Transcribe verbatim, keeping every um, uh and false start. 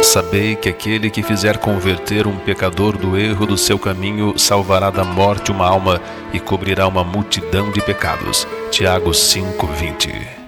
sabei que aquele que fizer converter um pecador do erro do seu caminho salvará da morte uma alma e cobrirá uma multidão de pecados. Tiago cinco, vinte.